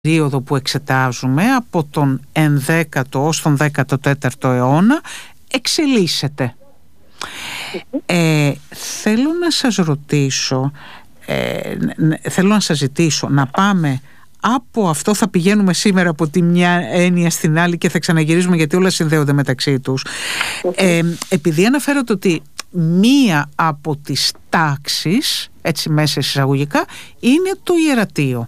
περίοδο που εξετάζουμε από τον 11ο ως τον 14ο αιώνα εξελίσσεται. Θέλω να σας ρωτήσω, θέλω να σας ζητήσω να πάμε από αυτό, θα πηγαίνουμε σήμερα από τη μια έννοια στην άλλη και θα ξαναγυρίζουμε γιατί όλα συνδέονται μεταξύ τους. Επειδή αναφέρατε ότι μία από τις τάξεις, έτσι μέσα εισαγωγικά, είναι το ιερατείο.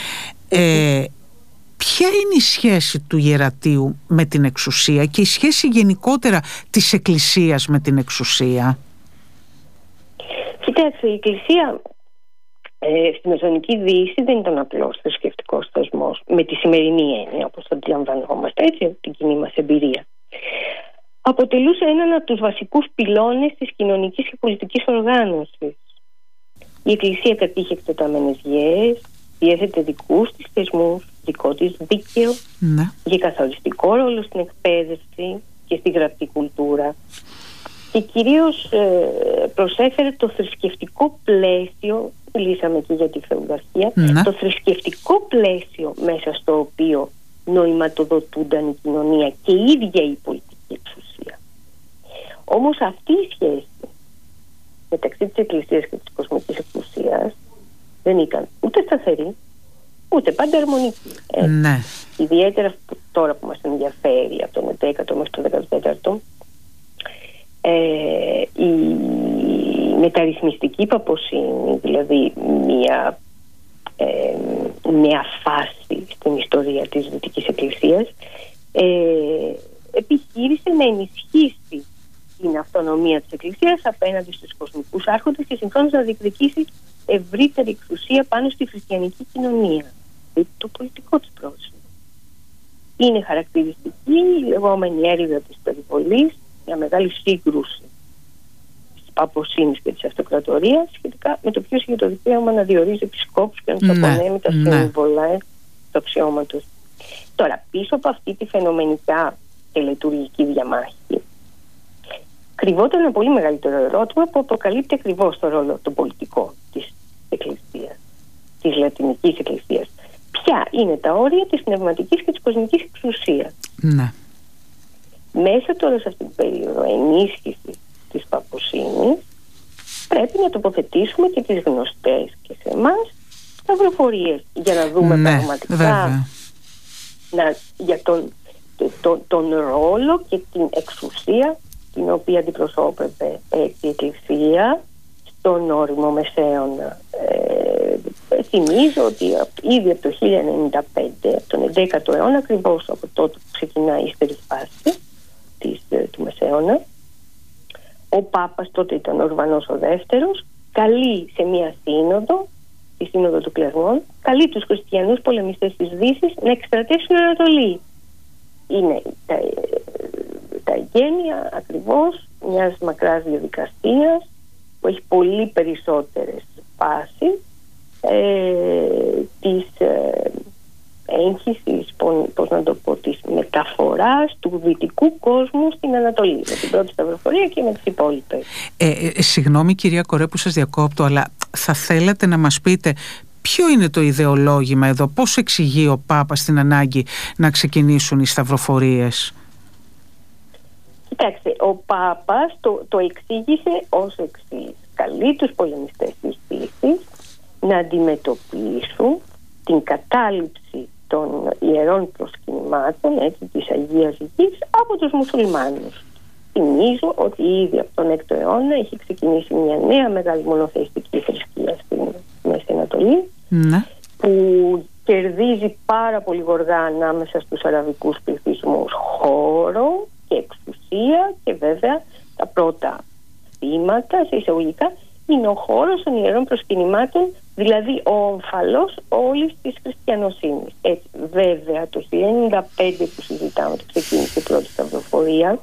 Ποια είναι η σχέση του ιερατείου με την εξουσία και η σχέση γενικότερα της Εκκλησίας με την εξουσία? Κοιτάξτε, η Εκκλησία στη Μεσαιωνική Δύση δεν ήταν απλώς θρησκευτικός θεσμός με τη σημερινή έννοια, όπως το αντιλαμβανόμαστε, έτσι, την κοινή μας εμπειρία. Αποτελούσε έναν από τους βασικούς πυλώνες της κοινωνικής και πολιτικής οργάνωσης. Η Εκκλησία κατήχε εκτεταμένες γέες, διέθετε δικούς της θεσμούς, δικό της δίκαιο, είχε καθοριστικό ρόλο στην εκπαίδευση και στη γραπτή κουλτούρα και κυρίως προσέφερε το θρησκευτικό πλαίσιο, μιλήσαμε και για τη φεουδαρχία, το θρησκευτικό πλαίσιο μέσα στο οποίο νοηματοδοτούνταν η κοινωνία και η ίδια η πολιτική εξουσία. Όμως αυτή η σχέση μεταξύ της Εκκλησίας και της κοσμικής εξουσίας δεν ήταν ούτε σταθερή, ούτε πάντα αρμονική. Ιδιαίτερα τώρα που μας ενδιαφέρει από τον 11ο μέχρι τον 14ο, η μεταρρυθμιστική παποσύνη, δηλαδή μια φάση στην ιστορία της Δυτικής Εκκλησίας, επιχείρησε να ενισχύσει την αυτονομία της Εκκλησίας απέναντι στους κοσμικούς άρχοντες και συγχρόνως να διεκδικήσει ευρύτερη εξουσία πάνω στη χριστιανική κοινωνία. Το πολιτικό της πρόσωπο είναι χαρακτηριστική η λεγόμενη έρηδα της περιβολής, μια μεγάλη σύγκρουση της παποσύνης και της αυτοκρατορίας σχετικά με το ποιος είχε το δικαίωμα να διορίζει επισκόπους και να τους απονέμει τα σύμβολα του αξιώματος. Τώρα, πίσω από αυτή τη φαινομενικά τελετουργική διαμάχη κρυβόταν ένα πολύ μεγαλύτερο ερώτημα που αποκαλύπτει ακριβώς το ρόλο το πολιτικό της Εκκλησίας, της Λατινικής Εκκλησίας. Ποια είναι τα όρια της πνευματικής και της κοσμικής εξουσίας? Μέσα τώρα σε αυτήν την περίοδο ενίσχυσης της παποσύνης πρέπει να τοποθετήσουμε και τις γνωστές και σε εμάς σταυροφορίες για να δούμε πραγματικά για τον ρόλο και την εξουσία την οποία αντιπροσώπευε η Εκκλησία στον όριμο Μεσαίωνα. Θυμίζω ότι ήδη από το 1095, από τον 11ο αιώνα, ακριβώς από τότε που ξεκινάει η ύστερη φάση του Μεσαίωνα, ο Πάπας, τότε ήταν ο Ουρβανός ο Δεύτερος, καλεί σε μια σύνοδο, τη Σύνοδο του Κλεγμών, καλεί τους χριστιανούς πολεμιστές της Δύσης να εκστρατεύσουν Ανατολή. Είναι τα εγγένεια ακριβώς μιας μακράς διαδικασίας που έχει πολύ περισσότερες φάσεις της έγχυσης, πώς να το πω, της μεταφοράς του δυτικού κόσμου στην Ανατολή, με την πρώτη σταυροφορία και με τις υπόλοιπες. Συγγνώμη κυρία Κορέ που σας διακόπτω, αλλά θα θέλατε να μας πείτε ποιο είναι το ιδεολόγημα εδώ, πώς εξηγεί ο Πάπας την ανάγκη να ξεκινήσουν οι σταυροφορίες? Κοιτάξτε, ο Πάπας το εξήγησε ως εξής. Καλεί τους πολεμιστές της Δύσης να αντιμετωπίσουν την κατάληψη των ιερών προσκυνημάτων, έτσι, της Αγίας Γης από τους μουσουλμάνους. Θυμίζω ότι ήδη από τον 6ο αιώνα έχει ξεκινήσει μια νέα μεγάλη μονοθεϊστική θρησκεία στην Μέση Ανατολή, που κερδίζει πάρα πολύ γοργά ανάμεσα στους αραβικούς πληθυσμούς χώρο και εξουσία, και βέβαια τα πρώτα θύματα σε εισαγωγικά είναι ο χώρος των ιερών προσκυνημάτων, δηλαδή ο ομφαλός όλης της χριστιανοσύνης. Έτσι, βέβαια το 1995 που συζητάμε ότι ξεκίνησε η πρώτη σταυροφορία,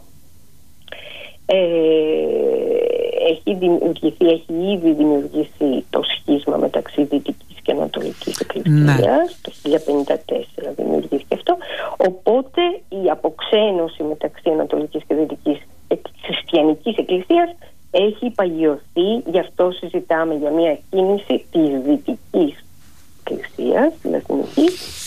έχει ήδη δημιουργηθεί το σχίσμα μεταξύ Δυτικής και Ανατολικής Εκκλησίας. Το 1054 δημιουργήθηκε αυτό, οπότε η αποξένωση μεταξύ Ανατολικής και Δυτικής χριστιανικής εκκλησίας έχει παγιωθεί. Γι' αυτό συζητάμε για μια κίνηση της Δυτικής Εκκλησίας, της Λατινικής,